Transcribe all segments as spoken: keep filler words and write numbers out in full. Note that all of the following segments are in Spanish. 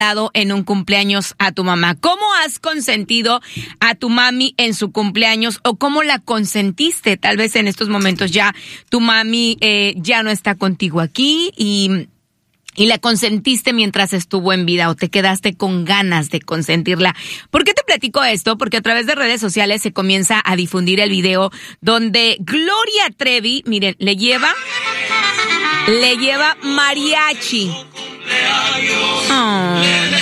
en un cumpleaños a tu mamá. ¿Cómo has consentido a tu mami en su cumpleaños o cómo la consentiste? Tal vez en estos momentos ya tu mami eh, ya no está contigo aquí y, y la consentiste mientras estuvo en vida o te quedaste con ganas de consentirla. ¿Por qué te platico esto? Porque a través de redes sociales se comienza a difundir el video donde Gloria Trevi, miren, le lleva, le lleva mariachi. Oh.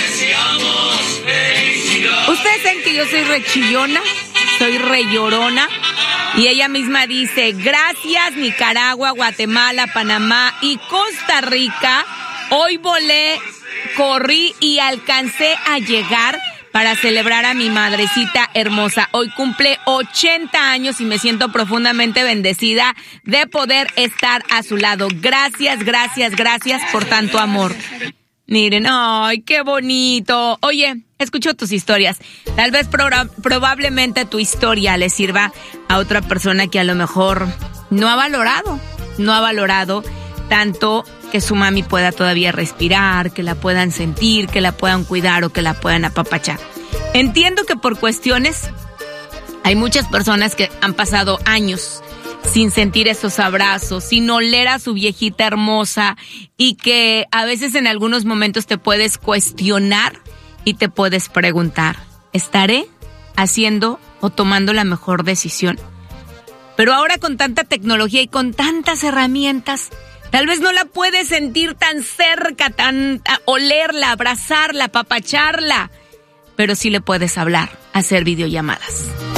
Ustedes saben que yo soy re chillona, soy re llorona, y ella misma dice: gracias Nicaragua, Guatemala, Panamá y Costa Rica. Hoy volé, corrí y alcancé a llegar para celebrar a mi madrecita hermosa. Hoy cumple ochenta años y me siento profundamente bendecida de poder estar a su lado. Gracias, gracias, gracias por tanto amor. Miren, ay, qué bonito. Oye, escucho tus historias. Tal vez pro- probablemente tu historia le sirva a otra persona que a lo mejor no ha valorado, no ha valorado tanto que su mami pueda todavía respirar, que la puedan sentir, que la puedan cuidar o que la puedan apapachar. Entiendo que por cuestiones hay muchas personas que han pasado años sin sentir esos abrazos, sin oler a su viejita hermosa y que a veces en algunos momentos te puedes cuestionar y te puedes preguntar, ¿estaré haciendo o tomando la mejor decisión? Pero ahora con tanta tecnología y con tantas herramientas, tal vez no la puedes sentir tan cerca, tan olerla, abrazarla, apapacharla, pero sí le puedes hablar, hacer videollamadas.